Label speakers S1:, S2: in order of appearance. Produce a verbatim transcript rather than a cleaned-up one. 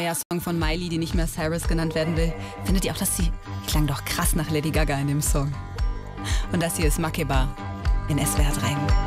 S1: neuer Song von Miley, die nicht mehr Cyrus genannt werden will. Findet ihr auch, dass sie klang doch krass nach Lady Gaga in dem Song? Und das hier ist Makeba in S W R drei.